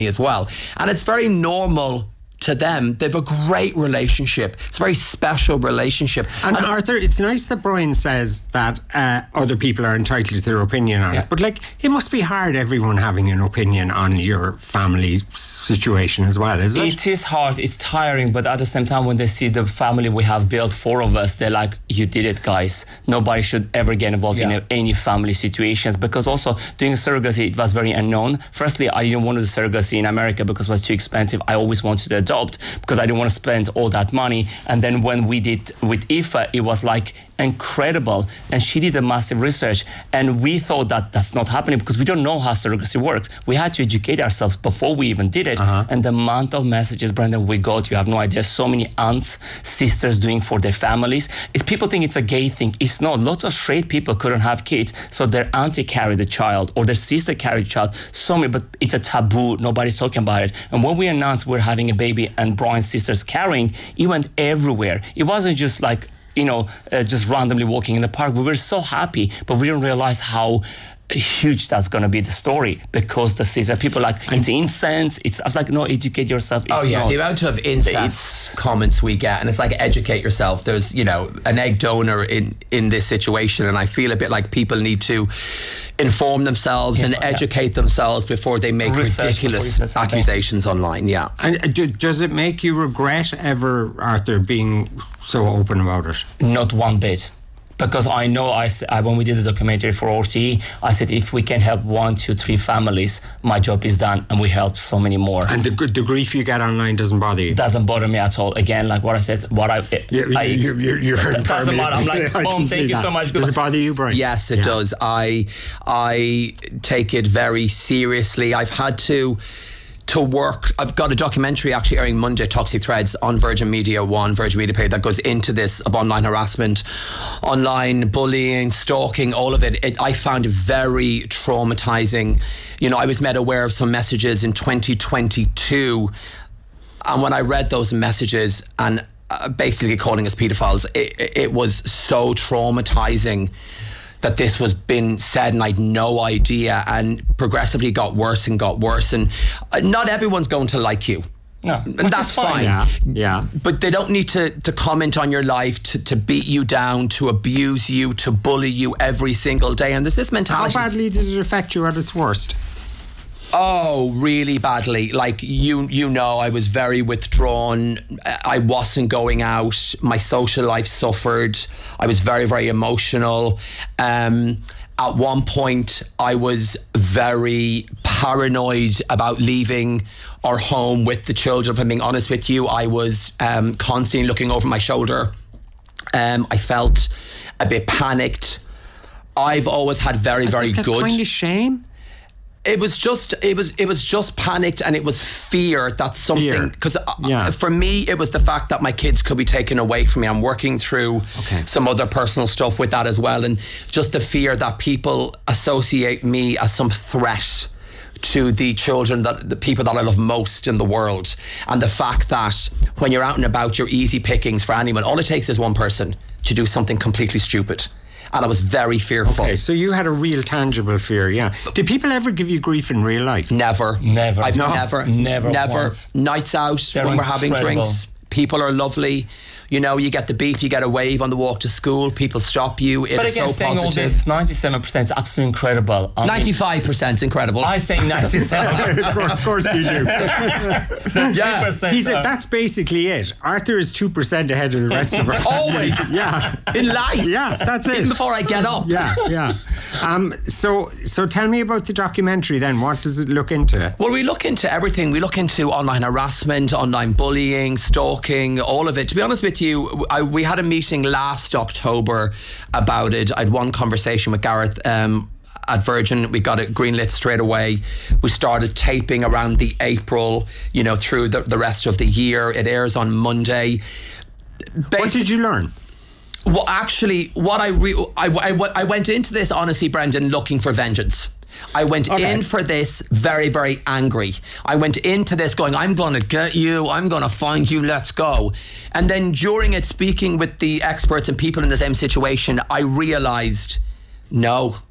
as well. And it's very normal to them. They've a great relationship. It's a very special relationship. And Arthur, it's nice that Brian says that other people are entitled to their opinion on it. But like, it must be hard, everyone having an opinion on your family situation as well, isn't it? It is hard, it's tiring, but at the same time, when they see the family we have built, 4 of us, they're like, you did it, guys. Nobody should ever get involved in any family situations, because also doing surrogacy, it was very unknown. Firstly, I didn't want to do surrogacy in America because it was too expensive. I always wanted to adopt because I didn't want to spend all that money. And then when we did with Aoife, it was like incredible, and she did a massive research, and we thought that that's not happening because we don't know how surrogacy works. We had to educate ourselves before we even did it. And the amount of messages, Brendan, we got, you have no idea. So many aunts, sisters doing for their families. People think it's a gay thing. It's not. Lots of straight people couldn't have kids, so their auntie carried the child or their sister carried the child. So many, but it's a taboo. Nobody's talking about it. And when we announced we're having a baby and Brian's sister's carrying, it went everywhere. It wasn't just like, just randomly walking in the park. We were so happy, but we didn't realize how huge that's going to be the story, because the sister, people like, it's incense. I was like, no, educate yourself. It's the amount of incense comments we get, and it's like, educate yourself. There's, an egg donor in this situation, and I feel a bit like people need to inform themselves and educate themselves before they make ridiculous accusations online. And does it make you regret ever, Arthur, being so open about it? Not one bit. Because I know when we did the documentary for RTE, I said, if we can help 1, 2, 3 families, my job is done, and we help so many more. And the grief you get online doesn't bother you? Doesn't bother me at all. Again, like what I said, you're doesn't matter. I'm like, boom, thank you so much. Does it bother you, Brian? Yes, it does. I take it very seriously. I've had to work. I've got a documentary actually airing Monday, Toxic Threads, on Virgin Media 1, Virgin Media Play, that goes into this of online harassment, online bullying, stalking, all of it. I found it very traumatizing. I was made aware of some messages in 2022, and when I read those messages and basically calling us paedophiles, it was so traumatizing that this was being said, and I had no idea, and progressively got worse and not everyone's going to like you. No, and that's fine. Yeah. But they don't need to comment on your life, to beat you down, to abuse you, to bully you every single day. And there's this mentality. How badly did it affect you at its worst? Oh, really badly. Like, I was very withdrawn. I wasn't going out. My social life suffered. I was very, very emotional. At one point, I was very paranoid about leaving our home with the children. If I'm being honest with you, I was constantly looking over my shoulder. I felt a bit panicked. I've always had very, very good. Kind of shame. It was just panicked, and it was fear that something, because for me it was the fact that my kids could be taken away from me. I'm working through some other personal stuff with that as well, and just the fear that people associate me as some threat to the children, the people that I love most in the world. And the fact that when you're out and about, you're easy pickings for anyone. All it takes is one person to do something completely stupid. And I was very fearful. Okay, so you had a real tangible fear, yeah. Did people ever give you grief in real life? Never. I've never. Once. Nights out, when we're having drinks, people are lovely. You get the beep, you get a wave on the walk to school, people stop you. But again, so saying positive. all this, 97% is absolutely incredible. 95% incredible. I say 97. Of course you do. He said that's basically it. Arthur is 2% ahead of the rest of us. Always. Yeah. In life. Yeah, that's it. Even before I get up. Yeah. So tell me about the documentary then. What does it look into? Well, we look into everything. We look into online harassment, online bullying, stalking, all of it. To be honest with you, we had a meeting last October about it. I had one conversation with Gareth at Virgin. We got it greenlit straight away. We started taping around the April, through the rest of the year. It airs on Monday. What did you learn? Well, actually, I went into this, honestly, Brendan, looking for vengeance. I went in for this very, very angry. I went into this going, I'm going to get you, I'm going to find you, let's go. And then during it, speaking with the experts and people in the same situation, I realised, no,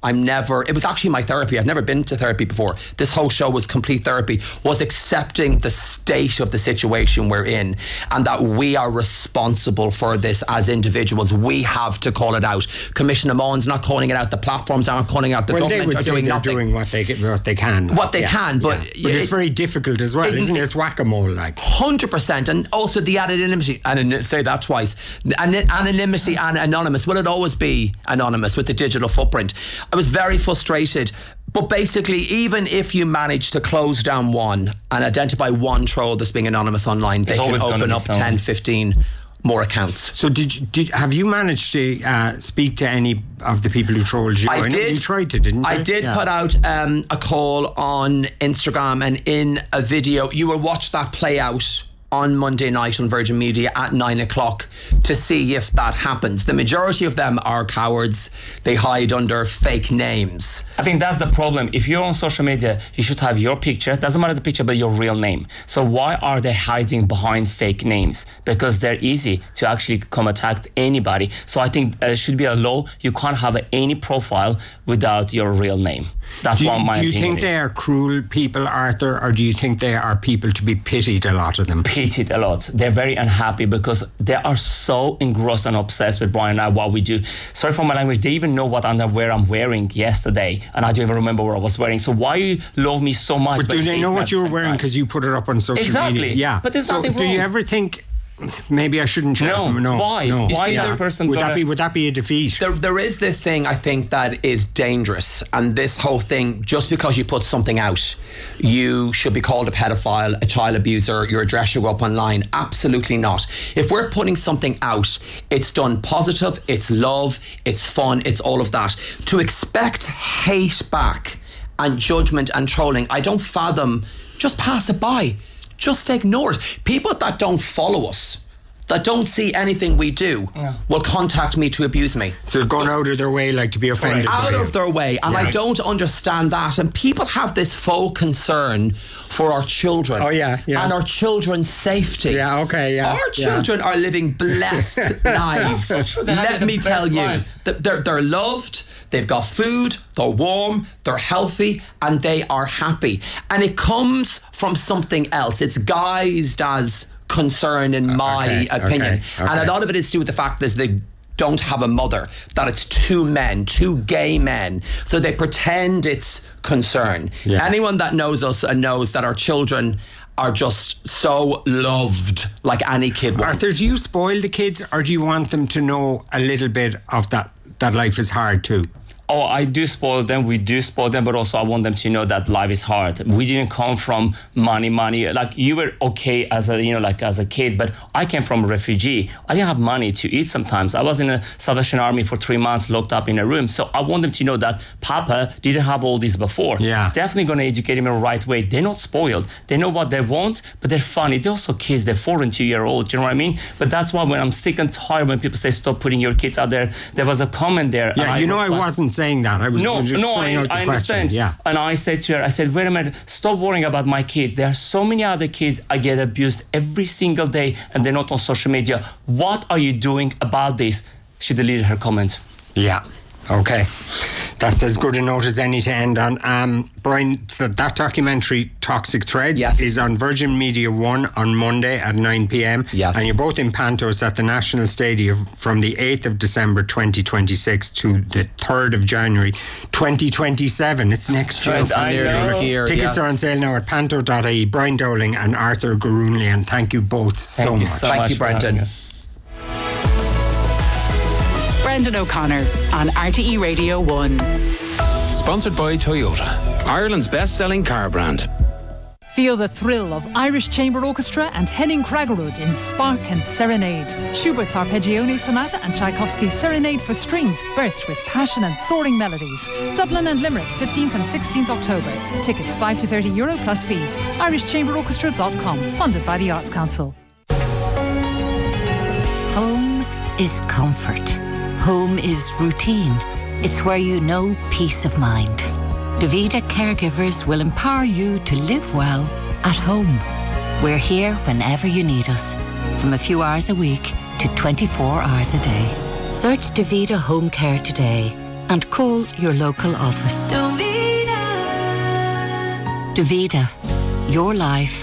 it was actually my therapy. I've never been to therapy before. This whole show was complete therapy, was accepting the state of the situation we're in and that we are responsible for this as individuals. We have to call it out. Commissioner Mohan's not calling it out. The platforms aren't calling it out. The government are doing nothing. Doing what they can. What they can, but it's very difficult as well, isn't it? It's whack-a-mole, like. 100%, and also the anonymity, and say that twice, anonymity and anonymous. Will it always be anonymous with the digital footprint? I was very frustrated. But basically, even if you manage to close down one and identify one troll that's being anonymous online, they can open up 10, 15 more accounts. So have you managed to speak to any of the people who trolled you? I did. You tried to, didn't you? I did put out a call on Instagram, and in a video, you will watch that play out on Monday night on Virgin Media at 9 o'clock to see if that happens. The majority of them are cowards. They hide under fake names. I think that's the problem. If you're on social media, you should have your picture. Doesn't matter the picture, but your real name. So why are they hiding behind fake names? Because they're easy to actually come attack anybody. So I think there should be a law. You can't have any profile without your real name. That's what my opinion is. Do you think they are cruel people, Arthur, or do you think they are people to be pitied, a lot of them? Pitied a lot. They're very unhappy because they are so engrossed and obsessed with Brian and I, what we do. Sorry for my language, they even know what underwear I'm wearing yesterday, and I don't even remember what I was wearing. So why you love me so much? But do they know what you were wearing because you put it up on social media? Exactly. Yeah. But there's nothing wrong. Do you ever think, maybe I shouldn't share some? No. Why? No. Why that person? Would that be a defeat? There is this thing, I think, that is dangerous, and this whole thing, just because you put something out, you should be called a pedophile, a child abuser, your address should go up online. Absolutely not. If we're putting something out, it's done positive, it's love, it's fun, it's all of that. To expect hate back and judgment and trolling, I don't fathom. Just pass it by. Just ignore it. People that don't follow us, that don't see anything we do, will contact me to abuse me. So they're going out of their way, like, to be offended. Out of their way. And I don't understand that. And people have this full concern for our children. Oh, yeah. And our children's safety. Yeah, okay, yeah. Our children are living blessed lives. Let me tell you, they're loved, they've got food, they're warm, they're healthy, and they are happy. And it comes from something else. It's guised as concern, in my opinion. And a lot of it is to do with the fact that they don't have a mother, that it's two gay men, so they pretend it's concern. Anyone that knows us and knows that our children are just so loved, like any kid wants. Arthur, do you spoil the kids, or do you want them to know a little bit of that life is hard too? Oh, I do spoil them. We do spoil them, but also I want them to know that life is hard. We didn't come from money. Like, you were okay as a kid, but I came from a refugee. I didn't have money to eat sometimes. I was in a Salvation Army for 3 months, locked up in a room. So I want them to know that Papa didn't have all this before. Yeah. Definitely going to educate them in the right way. They're not spoiled. They know what they want, but they're funny. They're also kids. They're 4 and 2 year old. Do you know what I mean? But that's why when I'm sick and tired when people say stop putting your kids out there, there was a comment there. Yeah, I wasn't saying that. I was I understand. Yeah. And I said to her, wait a minute, stop worrying about my kids. There are so many other kids I get abused every single day, and they're not on social media. What are you doing about this? She deleted her comment. Yeah. Okay. That's as good a note as any to end on. Brian, that documentary, Toxic Threads, is on Virgin Media 1 on Monday at 9 p.m. Yes. And you're both in Pantos at the National Stadium from the 8th of December 2026 to the 3rd of January 2027. It's next year. Tickets are on sale now at panto.ie. Brian Dowling and Arthur Gurunlian, thank you both so much. Thank you, Brendan. Brendan O'Connor on RTE Radio 1. Sponsored by Toyota, Ireland's best-selling car brand. Feel the thrill of Irish Chamber Orchestra and Henning Kragerud in Spark and Serenade. Schubert's Arpeggione Sonata and Tchaikovsky's Serenade for Strings burst with passion and soaring melodies. Dublin and Limerick, 15th and 16th October. Tickets €5 to €30 plus fees. irishchamberorchestra.com. Funded by the Arts Council. Home is comfort. Home is routine. It's where you know peace of mind. Davida Caregivers will empower you to live well at home. We're here whenever you need us, from a few hours a week to 24 hours a day. Search Davida Home Care today and call your local office. Davida, your life,